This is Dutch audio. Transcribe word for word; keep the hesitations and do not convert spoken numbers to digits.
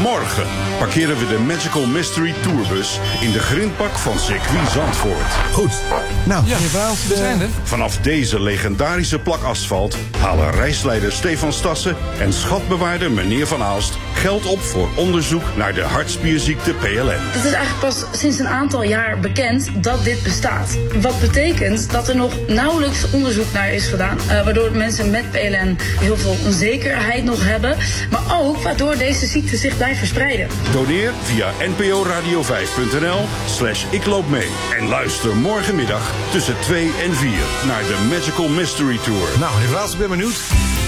Morgen parkeren we de Magical Mystery Tourbus in de grindbak van circuit Zandvoort. Goed. Nou, Ja, meneer Braals, we zijn er. Vanaf deze legendarische plak asfalt halen reisleider Stefan Stassen en schatbewaarder meneer Van Aalst geld op voor onderzoek naar de hartspierziekte P L N. Het is eigenlijk pas sinds een aantal jaar bekend dat dit bestaat. Wat betekent dat er nog nauwelijks onderzoek naar is gedaan. Uh, waardoor mensen met P L N heel veel onzekerheid nog hebben. Maar ook waardoor deze ziekte zich blijft verspreiden. Doneer via n p o radio vijf punt n l slash ik loop mee. En luister morgenmiddag tussen twee en vier naar de Magical Mystery Tour. nou, meneer Braals, ik ben benieuwd.